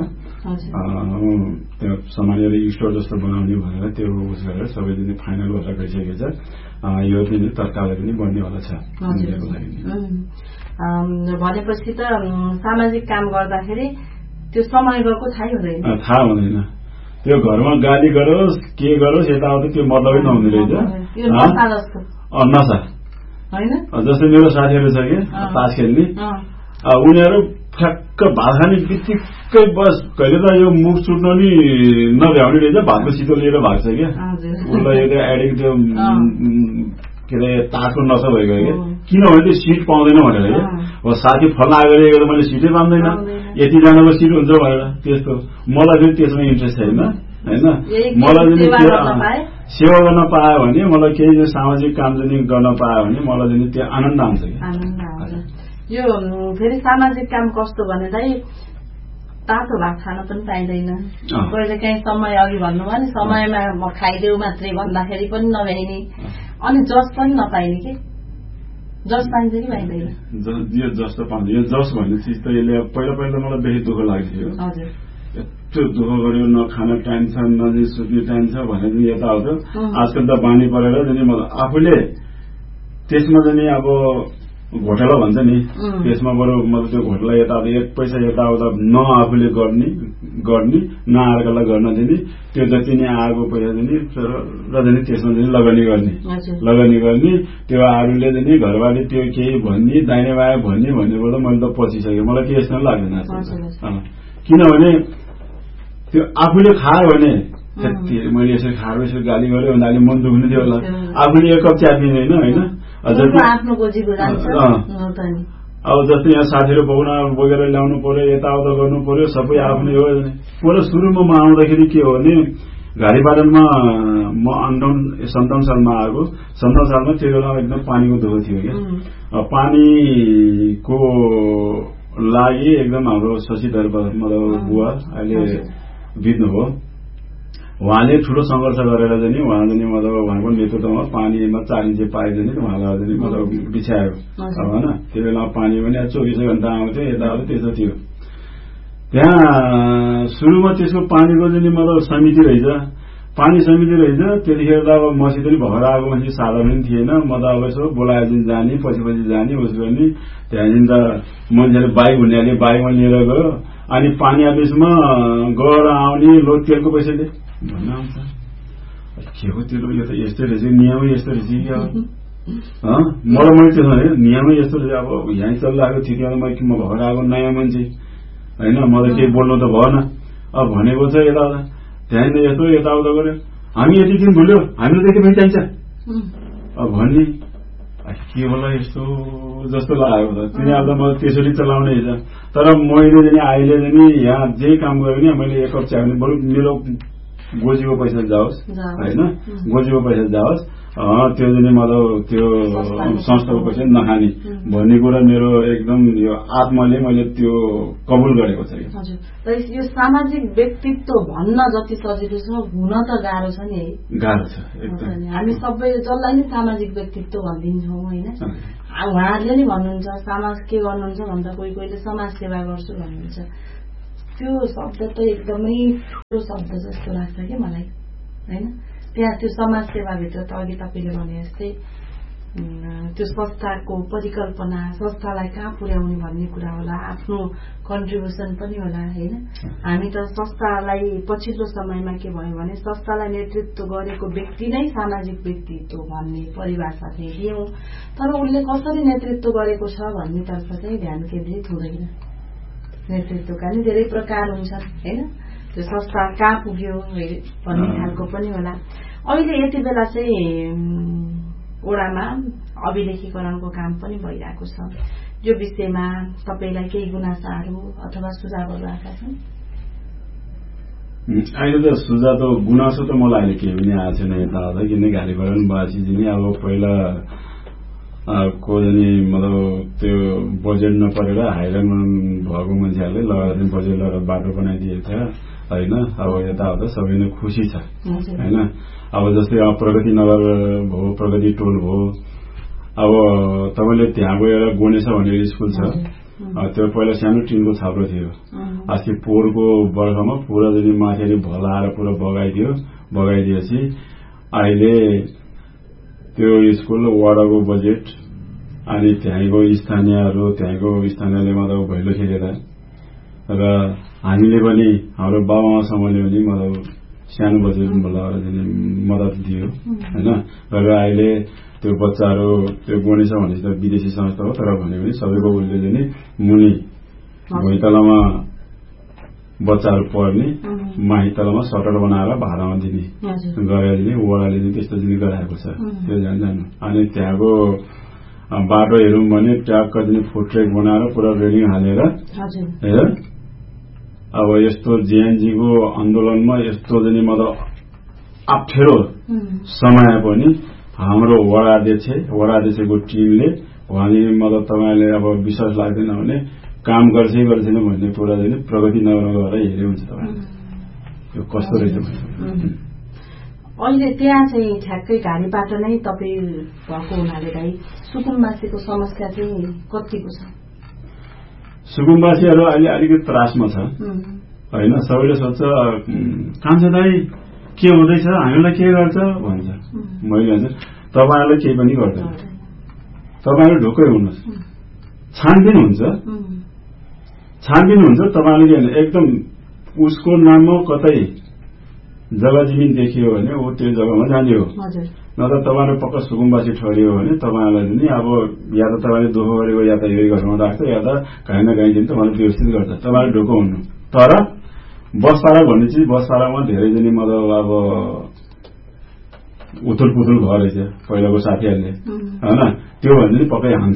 त्यो सामान एउटा स्टोर जस्तो बनाउने भनेर त्यो उस गरेर सबै दिन फाइनल गरेर गइसकेको छ। यो दिन तत्कालै पनि बन्नेवाला छ मन्दिरको लागि। भनेपछि त सामाजिक काम गर्दाखेरि त्यो समय गएको थाहै हुँदैन। थाहा हुँदैन। त्यो घरमा गाली गरोस् के गरोस् यताउता त्यो मतलबै नहुने रहेछ। नसा होइन जस्तै मेरो साथीहरू छ कि तास खेल्ने, उनीहरू ठ्याक्क भात खाने बित्तिकै बस कहिले त यो मुख सुट्न नि नभ्याउने रहेछ, भातको सितो लिएर भाग्छ क्या। उसलाई एउटा एडिक्ट त्यो के अरे तासको नसा भइगयो क्या। किनभने त्यो सिट पाउँदैन भनेर क्या। अब साथी फल्न आएको त मैले सिटै पाउँदैन, यतिजनाको सिट हुन्छ भनेर त्यस्तो। मलाई फेरि त्यसमा इन्ट्रेस्ट छैन होइन। मलाई चाहिँ सेवा गर्न पायो भने, मलाई केही सामाजिक काम चाहिँ गर्न पायो भने मलाई चाहिँ त्यो आनन्द आउँछ कि। यो फेरि सामाजिक काम कस्तो भन्दाखेरि तातो भात खान पनि पाइँदैन। कहिले काहीँ समय अघि भन्नुभयो नि समयमा म खाइदेऊ मात्रै भन्दाखेरि पनि नभ्याइने, अनि जस पनि नपाइने कि। जस पाइन्छ कि पाइँदैन? यो जस त पाउँछ। यो जस भन्ने चिज त यसले पहिला पहिला मलाई बेसी दुःख लाग्थ्यो। यत्रो दुःख गर्यो, न खान टाइम छ न सुत्ने टाइम छ भने पनि यता आउँछ। आजकल त बानी परेर चाहिँ मतलब आफूले त्यसमा चाहिँ अब घोटाला भन्छ नि, त्यसमा बरु मतलब त्यो घोटाला यताउता एक पैसा यताउता न आफूले गर्ने गर्ने न अर्कालाई गर्न दिने, त्यो जति नै आएको पैसा दिने र पनि त्यसमा चाहिँ लगानी गर्ने लगानी गर्ने त्यो अरूले चाहिँ घरबारी त्यो केही भन्ने दाहिने बायाँ भन्ने भन्नेबाट मैले त पसिसकेँ। मलाई के यस्तो लाग्दैन किनभने त्यो आफूले खायो भने मैले यसरी खाएर यसरी गाली गरेँ भन्दा अलि मन दुख्ने थियो होला। आफूले एक कप चिया पिँदैन होइन। अब जस्तै यहाँ साथीहरू बोक्न बोकेर ल्याउनु पर्यो, यताउता गर्नु पर्यो, सबै आफ्नै हो। पहिला सुरुमा म आउँदाखेरि के हो भने घारीपाटनमा म अन्ठाउन्न सन्ताउन्न सालमा आएको। सन्ताउन्न सालमा त्यो बेला एकदम पानीको दुःख थियो क्या। पानीको लागि एकदम हाम्रो शशीधर मतलब बुवा अहिले बित्नु हो, उहाँले ठुलो सङ्घर्ष गरेर चाहिँ उहाँ चाहिँ मतलब उहाँको नेतृत्वमा पानीमा चार इन्च पाइदियो नि उहाँलाई चाहिँ मतलब बिछायो होइन। त्यो बेलामा पानी पनि चौबिसै घन्टा आउँथ्यो यताउता त्यस्तो थियो। त्यहाँ सुरुमा त्यसको पानीको चाहिँ मतलब समिति रहेछ, पानी समिति रहेछ। त्यतिखेर त अब मसित पनि भएर आएको मान्छे सादा पनि थिएन। म त अब यसो बोलाएर दिन जाने पछि पछि जाने उस गर्ने। त्यहाँदेखि त मान्छेले बाइक हुनेले बाइकमा लिएर गयो, अनि पानी अफिसमा गएर आउने लो तेलको पैसा दे भन्न आउँछ। के हो त्यो यो त यस्तै रहेछ, नियमै यस्तो रहेछ क्या। मलाई मैले त्यो भने नियमै यस्तो रहेछ। अब यहीँ चलिरहेको थियो म भएर आएको नयाँ मान्छे होइन, मलाई केही बोल्नु त भएन। अब भनेको छ यताउता त्यहाँनिर यस्तो यताउता गऱ्यो, हामी यति दिन भुल्यो, हामीलाई त्यति पनि चाहिन्छ अब भन्ने। के होला यस्तो जस्तो लागेको त तिनीहरू त म त्यसरी चलाउने छ। तर मैले चाहिँ अहिले चाहिँ यहाँ जे काम गरेँ नि मैले एक कप चिया भने बरु मेरो गोजीको पैसा जाओस् होइन, गोजीको पैसा जाओस्, त्यो जुन मतलब त्यो संस्थाको पैसा नखाने भन्ने कुरा मेरो एकदम यो आत्माले मैले त्यो कबुल गरेको छ। हजुर, यो सामाजिक व्यक्तित्व भन्न जति सजिलो छ हुन त गाह्रो छ नि है। गाह्रो छ एकदम। हामी सबै जसलाई नै सामाजिक व्यक्तित्व भनिदिन्छौँ होइन। उहाँहरूले नि भन्नुहुन्छ समाज के गर्नुहुन्छ भन्दा कोही कोहीले समाज सेवा गर्छु भन्नुहुन्छ। त्यो शब्द त एकदमै ठुलो शब्द जस्तो लाग्छ कि मलाई होइन। त्यहाँ त्यो समाज सेवाभित्र त अघि तपाईँले भने जस्तै त्यो संस्थाको परिकल्पना, संस्थालाई कहाँ पुर्याउने भन्ने कुरा होला, आफ्नो कन्ट्रिब्युसन पनि होला होइन। हामी त संस्थालाई पछिल्लो समयमा के भयो भने संस्थालाई नेतृत्व गरेको व्यक्ति नै सामाजिक व्यक्तित्व भन्ने परिभाषा चाहिँ दियौँ, तर उसले कसरी नेतृत्व गरेको छ भन्नेतर्फ चाहिँ ध्यान केन्द्रित हुँदैन। नेतृत्वका नि धेरै प्रकार हुन्छन् होइन। त्यो संस्था कहाँ पुग्यो भन्ने खालको पनि होला। अहिले यति बेला चाहिँ ओडामा अभिलेखीकरणको काम पनि भइरहेको छ। यो विषयमा तपाईँलाई केही गुनासाहरू अथवा सुझावहरू आएका छन्? अहिले त सुझाव त गुनासो त मलाई अहिले केही पनि आएको छैन यताउता, किन घारीकरण बासीजी नै अब पहिला को जाने मतलब त्यो बजेट नपरेर हाइलाइनमा भएको मान्छेहरूले लगाएर बजेट लगाएर बाटो बनाइदिएको थियो होइन। अब यताउता सबै नै खुसी छ होइन। अब जस्तै अब प्रगति नगर भयो, प्रगति टोल भयो, अब तपाईँले त्यहाँ गएर गोनेछ भनेर स्कुल छ, त्यो पहिला सानो टिनको छाप्रो थियो। अस्ति पोहोरको वर्षमा पुरा जुन माथिले भलाएर पुरा बगाइदियो, बगाइदिएपछि अहिले त्यो स्कुल वडाको बजेट अनि त्यहाँको स्थानीयहरू, त्यहाँको स्थानीयले मतलब भैलो खेलेर र हामीले पनि हाम्रो बाबाआमासँगले पनि मतलब सानो बजेट लगाएर मद्दत दियो होइन। र अहिले त्यो बच्चाहरू त्यो गोनेछ भने त विदेशी संस्था हो, तर भने पनि सबैको उसले चाहिँ मुनि भुइँतलामा बच्चाहरू पढ्ने, माही तलामा सटर बनाएर भाडामा दिने गरेर दिने वडाले चाहिँ त्यस्तो चाहिँ गराएको छ। त्यो जान जानु अनि त्यहाँको बाटो हेरौँ भने ट्याक्क चाहिँ फुट ट्र्याक बनाएर पुरा रेलिङ हालेर हेर। अब यस्तो जेएनजीको आन्दोलनमा यस्तो चाहिँ मतलब अप्ठ्यारो समय पनि हाम्रो वडा अध्यक्ष वडा अध्यक्षको टिमले उहाँले मतलब तपाईँले अब विश्वास लाग्दैन भने काम गर्छै गर्छैन भन्ने कुरा चाहिँ प्रगति नगरमा गएर हेरे हुन्छ तपाईँ यो कस्तो रहेछ। अहिले त्यहाँ चाहिँ ठ्याक्कै घारीबाट नै तपाईँ भएको हुनाले भाइ सुकुम्बासीको समस्या चाहिँ कतिको छ? सुकुम्बासीहरू अहिले अलिकति त्रासमा छ होइन। सबैले सोध्छ कान्छो दाइ के हुँदैछ, हामीलाई के गर्छ भन्छ। मैले भन्छ तपाईँहरूलाई केही पनि गर्दैन, तपाईँहरू ढुक्कै हुनुहोस्, छानबिन हुन्छ छानबिन हुन्छ तपाईँहरूले के एकदम उसको नाममा कतै जग्गा जमिन देखियो भने ऊ त्यो जग्गामा जाने हो, न त तपाईँहरू पक्का सुकुम्बासी ठहरियो भने तपाईँहरूलाई पनि अब या त तपाईँले दुःख गरेको या त यही घरमा राख्छ या त काहीँ न काहीँ दिन तपाईँले व्यवस्थित गर्छ, तपाईँहरू ढुक्क हुनु। तर बसपारा भन्ने चिज बसपारामा धेरै दिने मतलब अब उथुल पुथुल भयो रहेछ पहिलाको साथीहरूले होइन। त्यो भने पनि पक्कै हान्छ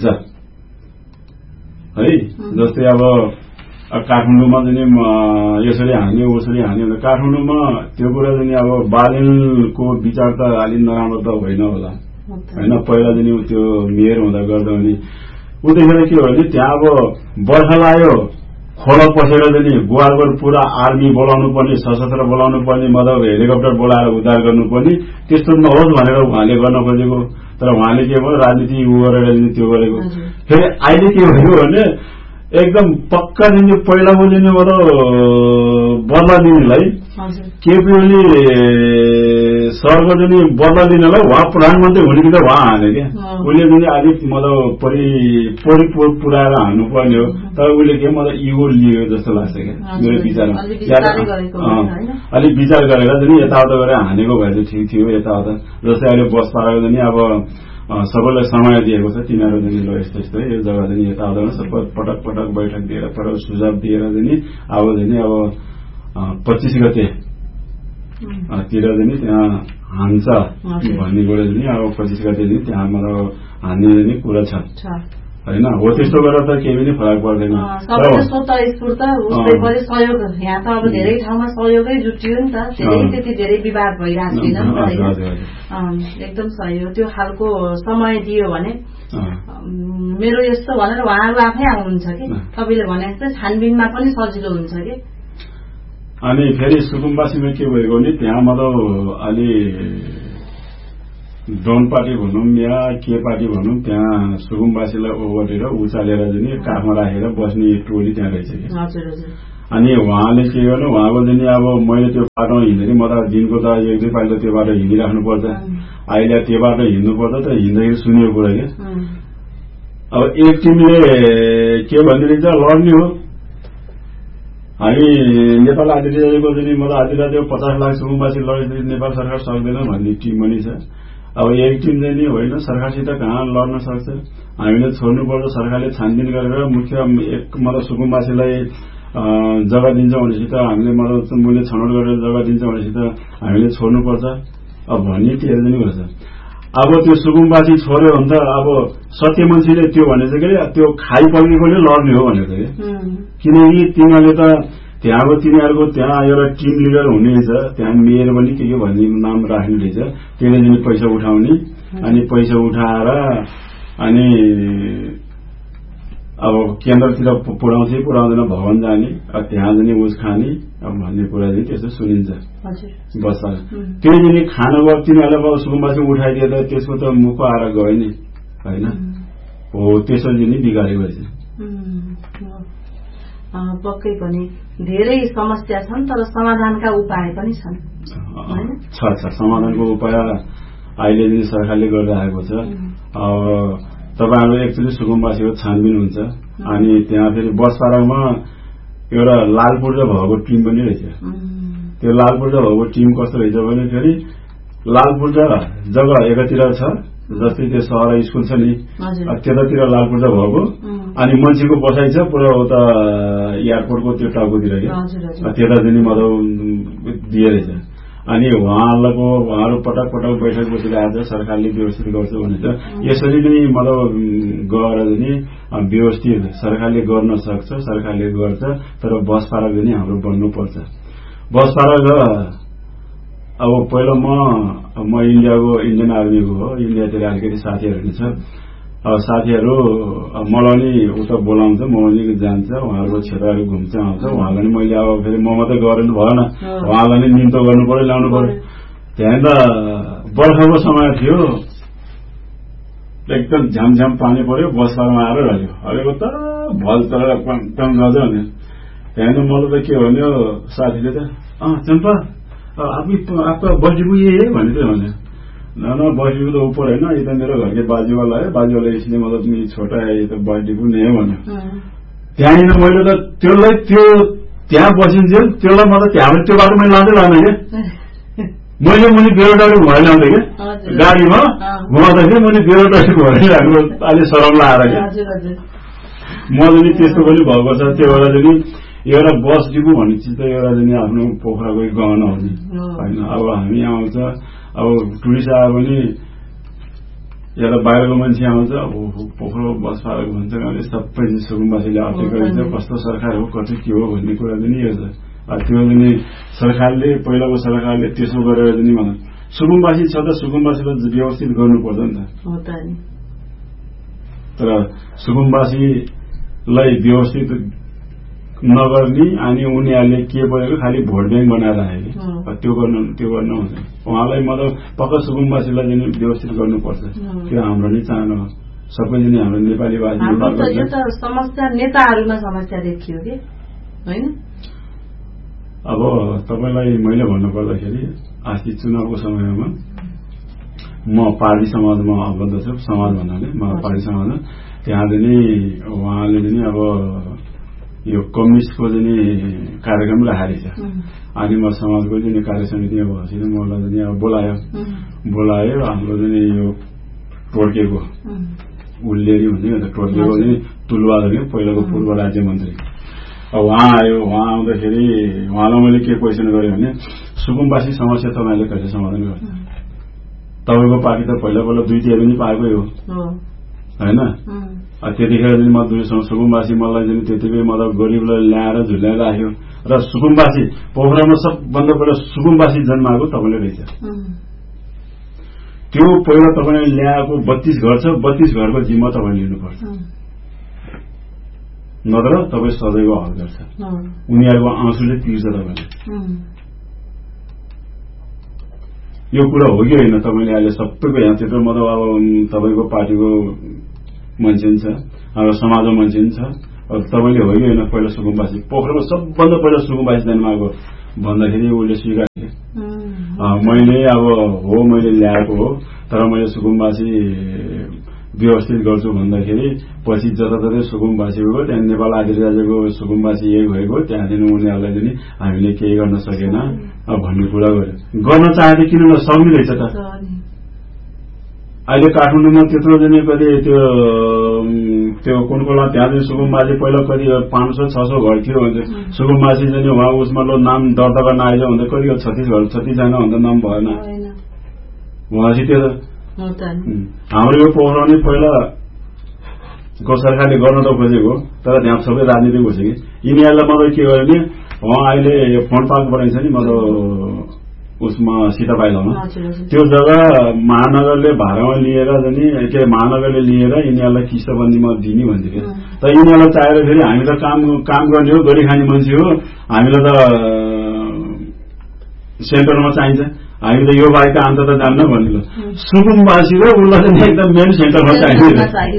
है। जस्तै अब काठमाडौँमा चाहिँ यसरी हान्यो उसरी हान्यो भने काठमाडौँमा त्यो कुरा चाहिँ अब बालेनको विचार त अलिक नराम्रो त होइन होला होइन। पहिला चाहिँ त्यो मेयर हुँदा गर्दा भने उतिखेर के हो भने त्यहाँ अब बर्खा लाग्यो खोला पसेर चाहिँ गुवारगढ पुरा आर्मी बोलाउनु पर्ने, सशस्त्र बोलाउनु पर्ने, मतलब हेलिकप्टर बोलाएर उद्धार गर्नुपर्ने, त्यस्तो नहोस् भनेर उहाँले गर्न खोजेको। तर उहाँले के भयो राजनीति उ गरेर त्यो गरेको। फेरि अहिले के भयो भने एकदम पक्का दिने पहिलाको दिने बदला दिनेलाई केपी ओली सरको दिने बदला दिनेलाई उहाँ प्रधानमन्त्री हुने कि त उहाँ हाने क्या उसले पनि अलिक मतलब परि परिपूर पुऱ्याएर हान्नु पर्ने हो। तर उसले के मतलब इगो लियो जस्तो लाग्छ क्या मेरो विचारमा। अलिक विचार गरेर चाहिँ यताउता गरेर हानेको भए चाहिँ ठिक थियो यताउता। जस्तै अहिले बस पारेको पनि अब सबैलाई समय दिएको छ, तिनीहरू चाहिँ ल यस्तो यस्तो यो जग्गा चाहिँ यताउता सबै पटक पटक बैठक दिएर पटक सुझाव दिएर चाहिँ अब चाहिँ अब पच्चिस गते तिर चाहिँ त्यहाँ हान्छ भन्ने कुरा चाहिँ अब पच्चिस गते चाहिँ त्यहाँ मतलब हान्ने कुरा छ होइन हो त्यस्तो गरेर त केही पनि फरक पर्दैन सबैले स्वतस्फूर्त उसै पनि सहयोग यहाँ त अब धेरै ठाउँमा सहयोगै जुटियो नि त धेरै त्यति धेरै विवाद भइरहेको छैन एकदम सही हो त्यो खालको समय दियो भने मेरो यस्तो भनेर उहाँहरू आफै आउनुहुन्छ कि तपाईँले भने जस्तै छानबिनमा पनि सजिलो हुन्छ कि अनि फेरि सुकुम्बासीमा के भएको भने त्यहाँ मतलब अलि डन पार्टी भनौँ या के पार्टी भनौँ त्यहाँ सुकुम्बासीलाई ओगटेर उचालेर चाहिँ काखमा राखेर बस्ने टोली त्यहाँ रहेछ कि अनि उहाँले के गर्नु उहाँको चाहिँ अब मैले त्यो बाटोमा हिँड्दाखेरि म त दिनको त एक दुई पाइलो त्यो बाटो हिँडिराख्नुपर्छ अहिले त्यो बाटो हिँड्नुपर्छ त हिँड्दाखेरि सुनेको कुरा क्या अब एक टिमले के भनिरहेछ लड्ने हो हामी नेपाल आदिवासीको चाहिँ मतलब आदिवासी पचास लाख सुकुम्बासी लड्ने नेपाल सरकार सक्दैन भन्ने टिम पनि छ अब एक टिम चाहिँ नि होइन सरकारसित कहाँ लड्न सक्छ हामीले छोड्नुपर्छ सरकारले छानबिन गरेर मुख्य एक मतलब सुकुम्बासीलाई जग्गा दिन्छ भनेपछि त हामीले मतलब मूल्य छनौट गरेर जग्गा दिन्छ भनेपछि त हामीले छोड्नुपर्छ अब भन्ने त्यो पनि गर्छ अब त्यो सुकुम्बासी छोड्यो भने त अब सत्य मान्छेले त्यो भनेछ कि त्यो खाइ पल्केकोले लड्ने हो भनेको किनकि तिनीहरूले त त्यहाँको तिनीहरूको त्यहाँ एउटा टिम लिडर हुने रहेछ त्यहाँ मेयर पनि के के भन्ने नाम राख्ने रहेछ त्यसले चाहिँ पैसा उठाउने अनि पैसा उठाएर अनि अब केन्द्रतिर पुर्याउँछ पुर्याउँदैन भवन जाने त्यहाँ जाने उस खाने अब भन्ने कुरा चाहिँ त्यस्तो सुनिन्छ बस्छ त्यो चाहिँ खानको तिनीहरूले अब सुकुम्बासी उठाइदिए त त्यसको त मुखको आएर गयो नि होइन हो त्यसो चाहिँ बिगारेको रहेछ पक्कै पनि धेरै समस्या छन् तर समाधानका उपाय पनि छन् छ छ समाधानको उपाय अहिले पनि सरकारले गरिरहेको छ तपाईँहरू एक्चुअली सुकुम्बासीको छानबिन हुन्छ अनि त्यहाँ फेरि बस पार्कमा एउटा लाल पूर्जा भएको टिम पनि रहेछ त्यो लाल पूर्जा भएको टिम कस्तो रहेछ भने फेरि लाल पूर्जा जग्गा एकातिर छ जस्तै त्यो सहर स्कुल छ नि त्यतातिर लाल पूर्जा भएको अनि मान्छेको बसाइ छ पुरा उता एयरपोर्टको त्यो टाउकोतिर क्या त्यता चाहिँ मतलब दिए रहेछ अनि उहाँहरूको उहाँहरू पटक पटक बैठक बसिरहेको छ सरकारले व्यवस्थित गर्छ भनेर यसरी नै मतलब गएर पनि व्यवस्थित सरकारले गर्न सक्छ सरकारले गर्छ तर बस पार्क पनि हाम्रो बन्नुपर्छ बस पार्क अब पहिला म म इन्डियाको इन्डियन आर्मीको हो इन्डियातिर अलिकति साथीहरू छ अब साथीहरू मलाई नि उता बोलाउँछ म पनि जान्छ उहाँहरूको क्षेत्रहरू घुम्छ आउँछ उहाँलाई नि मैले अब फेरि म मात्रै गरेर भएन उहाँलाई नि निम्तो गर्नु पर्यो ल्याउनु पर्यो त्यहाँ त बर्खाको समय थियो एकदम झ्यामझ्याम पानी पर्यो बसमा आएर रह्यो अहिलेको त भल तर एकदम गज भने त्यहाँ त मलाई त के भन्यो साथीले त अँ चम्पा आपका बजीबू ये है भने भने न न बजीबू तो ऊपर है ना ये तो मेरा घर के बाजू वाला है बाजू वाला इसलिए मतलब छोटा है ये तो बजीबू नहीं है भन्यो त्यहाँनिर मैले त त्यसलाई त्यो त्यहाँ बसिन्थ्यो त्यसलाई मतलब त्यहाँबाट त्यो बाटो मैले लाँदै लाने क्या मैले मुनि बेरोटाको भएर ल्याउँथेँ क्या गाडीमा घुमाउँदाखेरि मुनि बेरोटाको भइरहेको अलि सरम लाएर क्या म पनि त्यस्तो पनि भएको छ त्यो बेला चाहिँ एउटा बस डिपो भन्ने चिज त एउटा चाहिँ आफ्नो पोखराको गहना हो नि होइन अब हामी आउँछ अब टुरिस्ट आयो भने एउटा बाहिरको मान्छे आउँछ अब पोखरो बस पारेको भन्छ अहिले सबै सुकुम्बासीले अटेको रहेछ कस्तो सरकार हो कति के हो भन्ने कुरा पनि यो छ त्यो पनि सरकारले पहिलाको सरकारले त्यसो गरेर पनि भन्छ सुकुम्बासी छ त सुकुम्बासीलाई व्यवस्थित गर्नुपर्छ नि त तर सुकुम्बासीलाई व्यवस्थित नगर्ने अनि उनीहरूले के गरेको खालि भोट ब्याङ्क बनाएर राखे त्यो गर्नु त्यो गर्नु हुँदैन उहाँलाई मतलब पक्का सुकुम्बासीलाई चाहिँ व्यवस्थित गर्नुपर्छ त्यो हाम्रो नै चाहना हो सबैजना हाम्रो नेपाली भाषा समस्या नेताहरूमा समस्या देखियो कि होइन अब तपाईँलाई मैले भन्नु पर्दाखेरि अस्ति चुनावको समयमा म पार्टी समाजमा आबद्ध छु समाज भन्नाले म पार्टी समाजमा त्यहाँ पनि उहाँले पनि अब यो कम्युनिस्टको चाहिँ कार्यक्रम राखेको छ अनि म समाजको चाहिँ कार्य समितिमा बसेर मलाई चाहिँ अब बोलायो बोलायो हाम्रो चाहिँ यो टोर्केको उल्लेरी भन्ने टोर्केको चाहिँ तुलुवा थियो पहिलाको पूर्व राज्य मन्त्री अब उहाँ आयो उहाँ आउँदाखेरि उहाँलाई मैले के क्वेसन गरेँ भने सुकुम्बासी समस्या तपाईँले कसरी समाधान गर्छ तपाईँको पार्टी त पहिला पहिला दुई तिहार पनि पाएकै हो होइन त्यतिखेर चाहिँ मजदुरीसँग सुकुम्बासी मलाई चाहिँ त्यतिकै मतलब गरिबलाई ल्याएर झुल्याएर राख्यो र सुकुम्बासी पोखरामा सबभन्दा पहिला सुकुम्बासी जन्माएको तपाईँले रहेछ। त्यो पहिला तपाईँले ल्याएको बत्तीस घर छ, बत्तीस घरको जिम्मा तपाईँले लिनुपर्छ, नत्र तपाईँ सधैँको हक गर्छ। उनीहरूको आँसुले तिर्छ तपाईँले। यो कुरा हो कि होइन? तपाईँले अहिले सबैको यहाँ त्यत्रो मतलब अब तपाईँको पार्टीको मान्छे पनि छ, अब समाजको मान्छे पनि छ, तपाईँले हो कि होइन पहिला सुकुम्बासी पोखरामा सबभन्दा पहिला सुकुम्बासी जन्माएको भन्दाखेरि उसले स्वीकार गरे। मैले अब हो मैले ल्याएको हो तर मैले सुकुम्बासी व्यवस्थित गर्छु भन्दाखेरि पछि जताततै सुकुम्बासी गयो, त्यहाँ नेपाल आदिवासीको सुकुम्बासी यही भएको, त्यहाँदेखि उनीहरूलाई चाहिँ हामीले केही गर्न सकेन भन्ने कुरा गर्यो। गर्न चाहेको किन नसक्ने रहेछ त? अहिले काठमाडौँमा त्यत्रो चाहिँ कति त्यो त्यो कुन कोला त्यहाँ चाहिँ सुकुम्बासी पहिला कति पाँच सौ छ सौ घर थियो भने सुकुम्बासी चाहिँ उहाँ उसमा लो नाम दर्ता गर्न आइज भन्दा कति छत्तिस घर छत्तिसजना भन्दा नाम भएन उहाँसी त्यो हाम्रो यो पोखरा नै पहिला को सरकारले गर्न त खोजेको तर त्यहाँ सबै राजनीतिक हुन्छ कि यिनीहरूलाई मतलब के गर्यो भने उहाँ अहिले फन्ड पार्क बनाइन्छ नि मतलब उसमा सीता पाइलामा त्यो जग्गा महानगरले भाडामा लिएर जाने के महानगरले लिएर यिनीहरूलाई किस्ताबन्दीमा दिने भन्थ्यो। तर यिनीहरूलाई चाहेर फेरि हामी त काम काम गर्ने हो, गरी खाने मान्छे हो, हामीलाई त सेन्टरमा चाहिन्छ, हामी त यो बाहेक अन्त त जान्न भन्नु। सुकुम्बासी र उसलाई चाहिँ एकदम मेन सेन्टरमा चाहिन्छ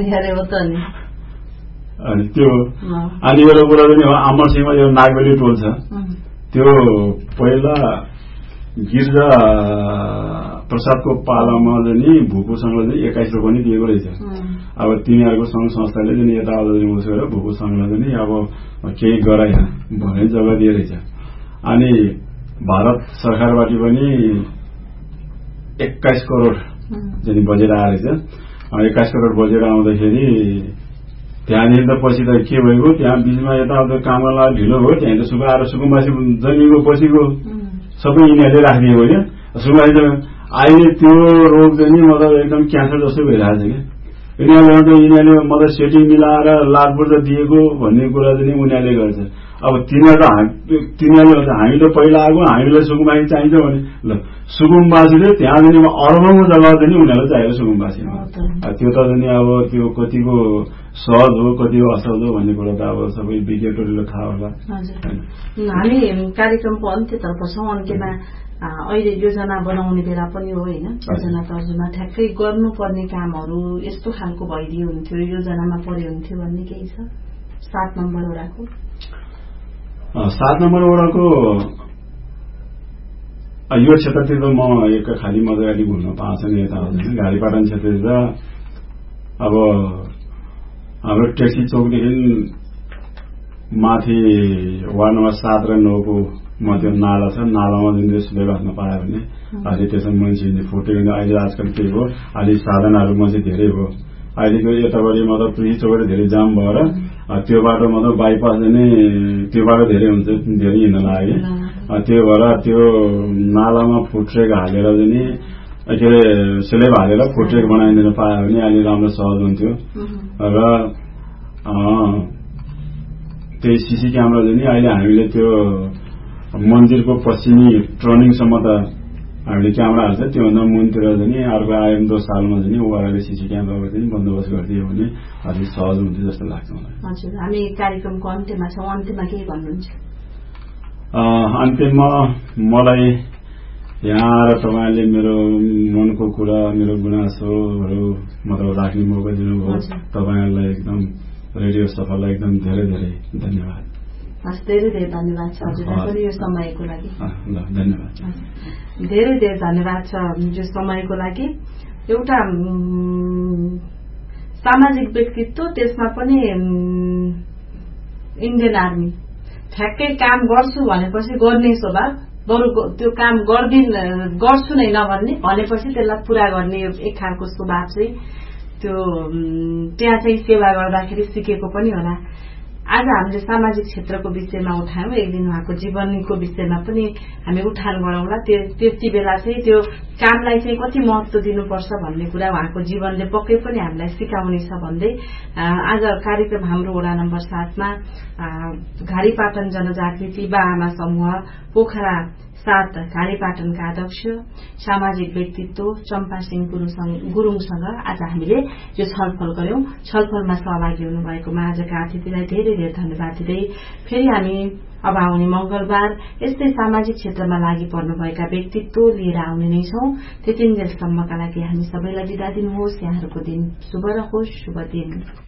अनि त्यो अनि एउटा कुरा पनि अमरसिंहमा यो नागबेली टोल छ, त्यो पहिला गिर्जा प्रसादको पालामा चाहिँ भूपू संघलाई चाहिँ एक्काइस रुपियाँ दिएको रहेछ। अब तिनीहरूको संघ संस्थाले चाहिँ यता उसो भूपू संघलाई चाहिँ अब केही गराइ भन्ने जग्गा दिए रहेछ। अनि भारत सरकारबाट पनि एक्काइस करोड चाहिँ बजेट आएर रहेछ। एक्काइस करोड बजेट आउँदाखेरि त्यहाँदेखि त पछि त के भएको त्यहाँ बीचमा यता कामको लागि ढिलो भयो, त्यहाँ त सुका आएर सुकुम्बासी जन्मिएको पछिको सबै यिनीहरूले राखिदिएको होइन। सुकुम्बासी त अहिले त्यो रोग चाहिँ मतलब एकदम क्यान्सर जस्तो भइरहेको छ कि यिनीहरूले यिनीहरूले मतलब सेटिङ मिलाएर लाख बुर्जा दिएको भन्ने कुरा चाहिँ उनीहरूले गर्छ। अब तिनीहरू तिनीहरूले हामी त पहिला आएको हामीलाई सुकुम्बासी चाहिन्छ भने ल सुकुम्बासीले त्यहाँ चाहिँ अरबौं जग्गा चाहिँ उनीहरूलाई चाहिएको सुकुम्बासीमा। त्यो त चाहिँ अब त्यो कतिको सहज हो कति असहज हो भन्ने कुरा त अब सबै विज्ञहरूले थाहा होला। हामी कार्यक्रमको अन्त्यतर्फ छौँ। अन्त्यमा अहिले योजना बनाउने बेला पनि हो होइन, योजना तर्जुमा ठ्याक्कै गर्नुपर्ने कामहरू यस्तो खालको भइदियो हुन्थ्यो, योजनामा पर्यो हुन्थ्यो भन्ने केही छ? सात नम्बर वडाको सात नम्बर वडाको यो क्षेत्रतिर म एक खाली मजाले घुम्न पाएको छैन, यता घारीपाटन क्षेत्रतिर अब हाम्रो ट्याक्सी चौकदेखि माथि वार्ड नम्बर सात र नौको मध्य नाला छ, नालामा जुन सुधार गर्न पायो भने अहिले त्यसमा मान्छे फुटेर अहिले आजकल के हो अहिले साधनहरूमा चाहिँ धेरै भयो। अहिलेको यताबाट मतलब पृथ्वी चौकबाट धेरै जाम भएर त्यो बाटो मतलब बाइपास नै त्यो बाटो धेरै हुन्छ, धेरै हिँड्न लाग्यो। त्यो भएर त्यो नालामा फुटरेक हालेर चाहिँ के अरे स्लेब हालेर फुटरेक बनाइदिन पायो भने अहिले राम्रो सहज हुन्थ्यो। र त्यही सिसी क्यामेरा चाहिँ अहिले हामीले त्यो मन्दिरको पश्चिमी टर्निङसम्म त हामीले क्यामेरा हाल्छ, त्योभन्दा मुनतिर चाहिँ अर्को आइन्दो सालमा चाहिँ उहाँहरूले सिसी क्यामेराको चाहिँ बन्दोबस्त गरिदियो भने अलिक सहज हुन्थ्यो जस्तो लाग्छ मलाई। हजुर, हामी कार्यक्रमको अन्त्यमा छौँ, अन्त्यमा के भन्नुहुन्छ? अन्त्यमा मलाई यहाँ आएर तपाईँले मेरो मनको कुरा मेरो गुनासोहरू मतलब राख्ने मौका दिनुभयो, तपाईँहरूलाई एकदम रेडियो सफालाई एकदम धेरै धेरै धन्यवाद। हस्, धेरै धेरै धन्यवाद छ हजुरलाई पनि यो समयको लागि। धन्यवाद, धेरै धेरै धन्यवाद छ यो समयको लागि। एउटा सामाजिक व्यक्तित्व, त्यसमा पनि इन्डियन आर्मी, ठ्याक्कै काम गर्छु भनेपछि गर्ने स्वभाव, बरु त्यो काम गर्दिन गर्छु नै नभन्ने, भनेपछि त्यसलाई पूरा गर्ने एक खालको स्वभाव चाहिँ त्यो त्यहाँ चाहिँ सेवा गर्दाखेरि सिकेको पनि होला। आज हामीले सामाजिक क्षेत्रको विषयमा उठायौं, एक दिन उहाँको जीवनीको विषयमा पनि हामी उठान गरौँला। त्यति बेला चाहिँ त्यो कामलाई चाहिँ कति महत्व दिनुपर्छ भन्ने कुरा उहाँको जीवनले पक्कै पनि हामीलाई सिकाउनेछ भन्दै आज कार्यक्रम हाम्रो वडा नम्बर सातमा घारीपाटन जनजागृति बा आमा समूह पोखरा सात घारीपाटनका अध्यक्ष सामाजिक व्यक्तित्व चम्पा सिंह गुरुङसँग आज हामीले यो छलफल गर्यौं। छलफलमा सहभागी हुनुभएकोमा आजका अतिथिलाई धेरै धेरै धन्यवाद दिँदै फेरि हामी अब आउने मंगलबार यस्तै सामाजिक क्षेत्रमा लागि पर्नुभएका व्यक्तित्व लिएर आउने नै छौं। त्यतिन्जेलसम्मका लागि हामी सबैलाई बिदा दिनुहोस्। यहाँहरूको दिन शुभ रहोस्। शुभ दिन।